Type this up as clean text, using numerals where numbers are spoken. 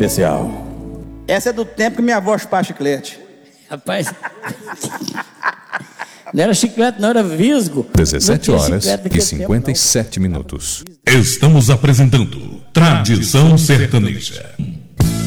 especial. Essa é do tempo que minha avó chupava chiclete. Rapaz, não era chiclete, não, era visgo. 17 horas e 57 minutos. Estamos apresentando Tradição Sertaneja.